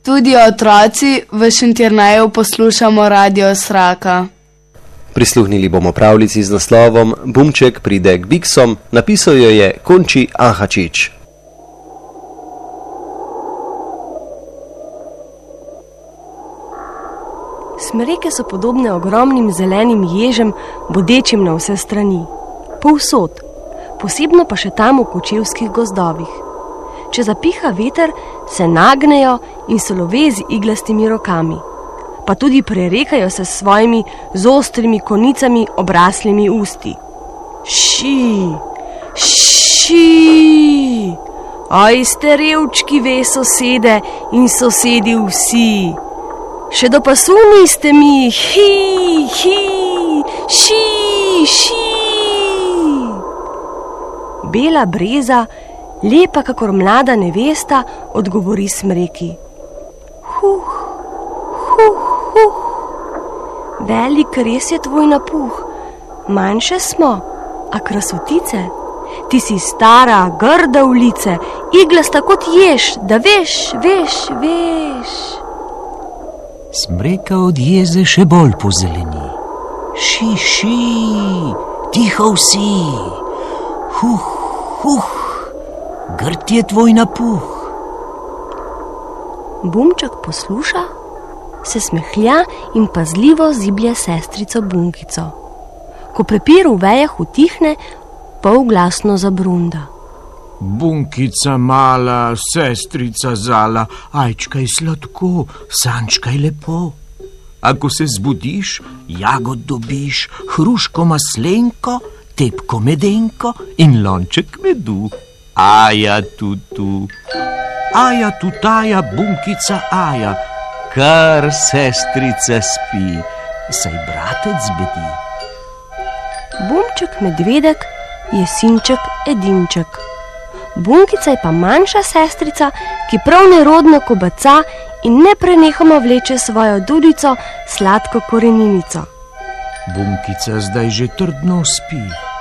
Tudi otroci v Šentjerneju poslušamo Radio Sraka. Prisluhnili bomo pravljici z naslovom Bumček pride k biksom, napisal jo je Konči Ahačič. Smreke so podobne ogromnim zelenim ježem, bodečim na vse strani. Povsod, posebno pa še tam v kočevskih gozdovih. Če zapiha veter, se nagnejo in se love z iglastimi rokami. Pa tudi prerekajo se s svojimi z ostrimi konicami obraslimi usti. Ši, ši, oj ste revčki ve sosede in sosedi vsi. Še do pasu niste mi, hi, ši, ši. Bela breza, lepa kakor mlada nevesta, odgovori smreki. Huh, huh, huh. Velik res je tvoj napuh, manjše smo, a krasotice. Ti si stara, grda v lice, iglasta kot jež, da veš, veš, veš. Smreka od jeze še bolj pozeleni. Ši, ši, tiho vsi. Huh, huh, grd je tvoj napuh. Bumček posluša, se smehlja in pazljivo ziblje sestrico Bunkico. Ko prepir v vejah utihne, polglasno zabrunda. Bunkica mala, sestrica zala, ajčkaj sladko, sančkaj lepo. Ako se zbudiš, jagod dobiš, hruško maslenko, tepko medenko in lonček medu. Aja tutu, aja tutaja, Bunkica aja, kar sestrica spi, saj bratec bedi. Bumček medvedek je sinček edinček. Bunkica je pa manjša sestrica, ki prav nerodno kobaca in neprenehoma vleče svojo dudico sladko koreninico. Bunkica zdaj že trdno spi.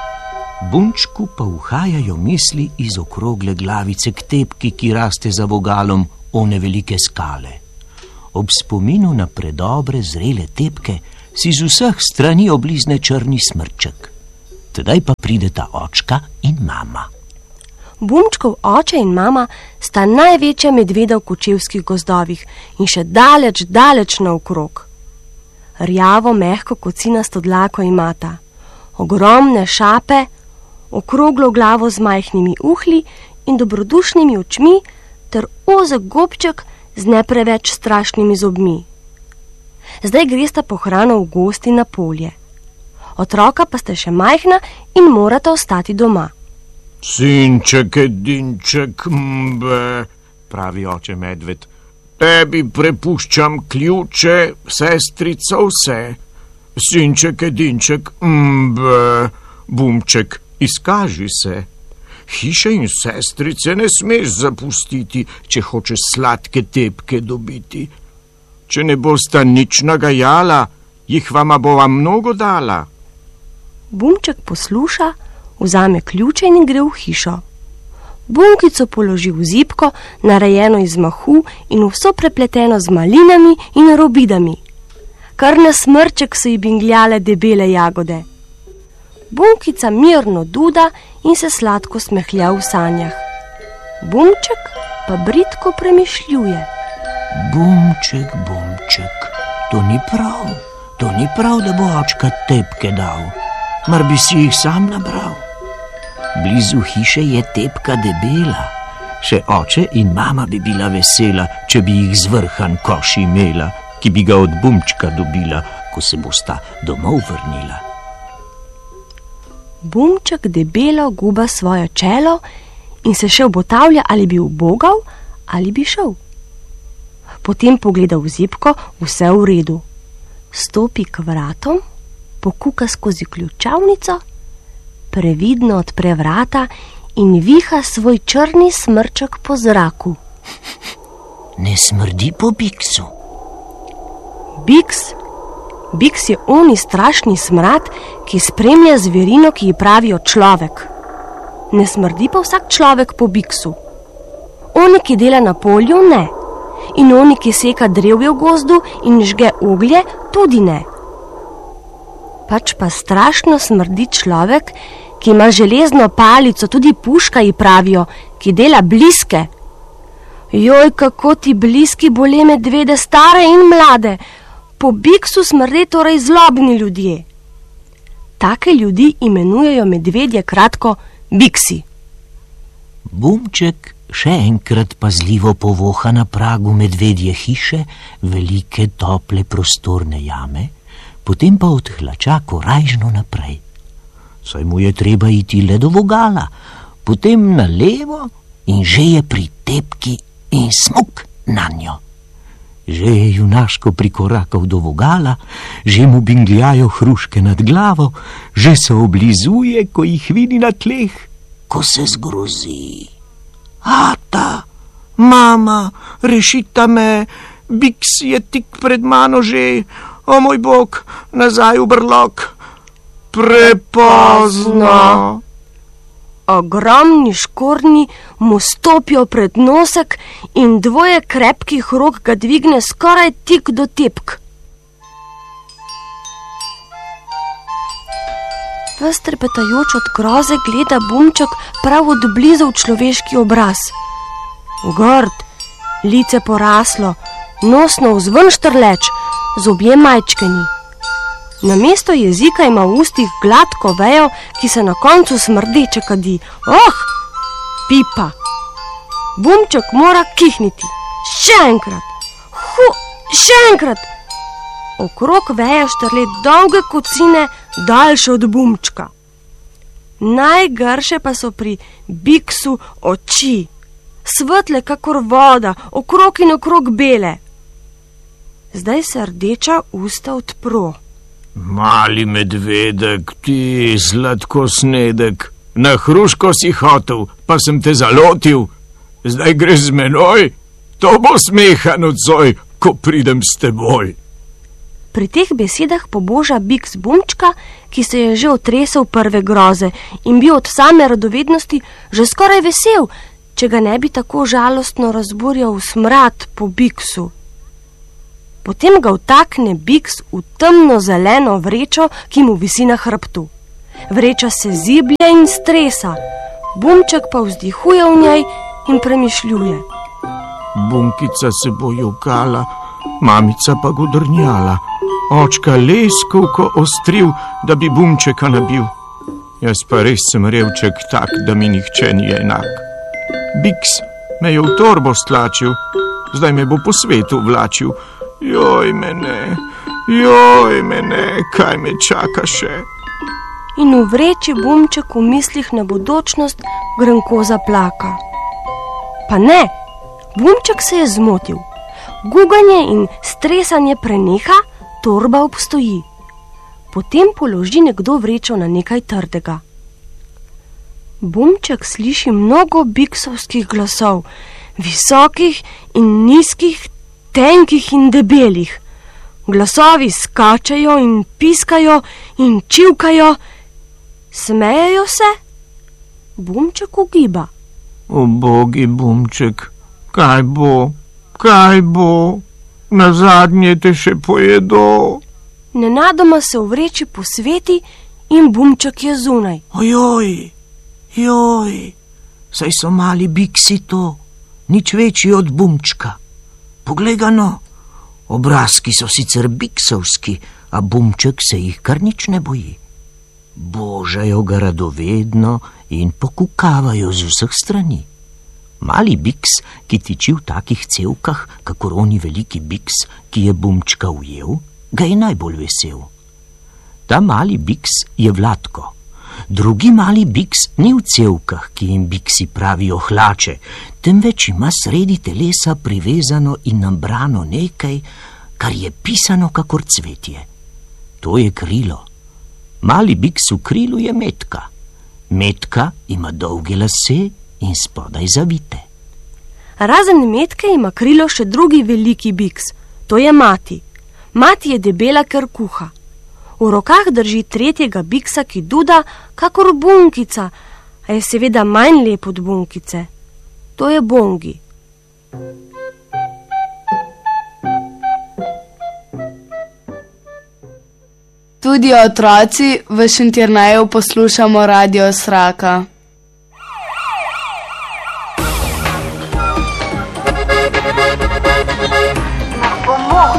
Bunčku pa uhajajo misli iz okrogle glavice k tepki, ki raste za vogalom one velike skale. Ob spominu na predobre zrele tepke si z vseh strani oblizne črni smrček. Tedaj pa prideta očka in mama. Bumčkov oče in mama sta največja medveda v kočevskih gozdovih in še daleč, daleč naokrog. Rjavo, mehko kocinasto dlako imata, ogromne šape, okroglo glavo z majhnimi uhli in dobrodušnimi očmi ter ozek gobček z ne preveč strašnimi zobmi. Zdaj gresta po hrano v gosti na polje. Otroka pa ste še majhna in morata ostati doma. Sinček, edinček, mbe, pravi oče medved. Tebi prepuščam ključe, sestrico vse. Sinček, edinček, mbe, Bumček, izkaži se. Hiše in sestrice ne smeš zapustiti, če hočeš sladke tepke dobiti. Če ne bosta nič nagajala, jih vama bova mnogo dala. Bumček posluša, vzame ključe in gre v hišo. Bunkico položi v zibko, narejeno iz mahu in vso prepleteno z malinami in robidami. Kar na smrček so ji bingljale debele jagode. Bunkica mirno duda in se sladko smehlja v sanjah. Bumček pa bridko premišljuje. Bumček, Bumček, to ni prav, da bo očka tepke dal. Mar bi si jih sam nabral. Blizu hiše je tepka debela, še oče in mama bi bila vesela, če bi jih zvrhan koš imela, ki bi ga od Bumčka dobila, ko se bosta domov vrnila. Bumček debelo guba svojo čelo in se še obotavlja, ali bi ubogal ali bi šel. Potem pogleda v zibko, vse v redu. Stopi k vratom, pokuka skozi ključavnico, previdno odpre vrata in viha svoj črni smrček po zraku. Ne smrdi po biksu. Biks je oni strašni smrad, ki spremlja zverino, ki ji pravijo človek. Ne smrdi pa vsak človek po biksu. Oni, ki dela na polju, ne. in oni, ki seka drevje v gozdu in žge oglje, tudi ne. Pač pa strašno smrdi človek, ki ima železno palico, tudi puška ji pravijo, ki dela bliske. Joj, kako ti bliski bole medvede, stare in mlade, po biksu smrde torej zlobni ljudje. Take ljudi imenujejo medvedje kratko biksi. Bumček še enkrat pazljivo povoha na pragu medvedje hiše, velike, tople, prostorne jame, potem pa odhlača korajžno naprej. Saj mu je treba iti le do vogala, potem na levo in že je pri tepki in smuk nanjo. Že je junaško prikorakal do vogala, že mu bingljajo hruške nad glavo, že se oblizuje, ko jih vidi na tleh, ko se zgrozi. Ata, mama, rešita me, biks je tik pred mano že, o moj bog, nazaj v brlog. Prepozno. Ogromni škornji mu stopijo pred nosek in dvoje krepkih rok ga dvigne skoraj tik do tepk. Ves trepetajoč od groze gleda Bumček prav od blizu v človeški obraz. Grd, lice poraslo, nosno vzven štrleč, zobje majčkeni. Namesto jezika ima v ustih gladko vejo, ki se na koncu smrdeče kadi. Oh, pipa! Bumček mora kihniti. Še enkrat! Še enkrat! Okrog veje štrle dolge kocine, daljše od Bumčka. Najgrše pa so pri biksu oči, svetle kakor voda, okrog in okrog bele. Zdaj se rdeča usta odpro. Mali medvedek, ti sladkosnedek, na hruško si hotel, pa sem te zalotil. Zdaj greš z menoj, to bo smeha nocoj, ko pridem s teboj. Pri teh besedah poboža biks Bumčka, ki se je že otresel prve groze in bil od same radovednosti že skoraj vesel, če ga ne bi tako žalostno razburjal smrad po biksu. Potem ga vtakne biks v temno zeleno vrečo, ki mu visi na hrbtu. Vreča se ziblje in stresa, Bumček pa vzdihuje v njej in premišljuje. Bunkica se bo jokala, mamica pa godrnjala, očka leskovko ostril, da bi Bumčeka nabil. Jaz pa res sem revček tak, da mi nihče ni enak. Biks me je v torbo stlačil, zdaj me bo po svetu vlačil. Joj mene, kaj me čaka še? In v vreči Bumček v mislih na bodočnost grenko zaplaka. Pa ne, Bumček se je zmotil. Guganje in stresanje preneha, torba obstoji. Potem položi nekdo vrečo na nekaj trdega. Bumček sliši mnogo biksovskih glasov, visokih in nizkih, tenkih in debelih. Glasovi skačejo in piskajo in čivkajo, smejejo se. Bumček ugiba. O bogi, Bumček, kaj bo? Nazadnje te še pojedo. Nenadoma se v vreči posveti in Bumček je zunaj. Joj, saj so mali biksi to, nič večji od Bumčka. Poglej ga no, obrazki so sicer biksovski, a Bumček se jih kar nič ne boji. Božajo ga radovedno in pokukavajo z vseh strani. Mali biks, ki tiči v takih cevkah, kakor oni veliki biks, ki je Bumčka ujel, ga je najbolj vesel. Ta mali biks je Vlatko. Drugi mali biks ni v cevkah, ki jim biksi pravijo hlače, temveč ima sredi telesa privezano in nabrano nekaj, kar je pisano kakor cvetje. To je krilo. Mali biks v krilu je metka. Metka ima dolge lase in spodaj zavite. Razen metke ima krilo še drugi veliki biks, to je mati. Mati je debela, ker kuha. V rokah drži tretjega biksa, ki duda kakor bunkica, a je seveda manj lep od bunkice. To je Bongi. Tudi otroci v Šentjerneju poslušamo Radio Sraka. Na pomoč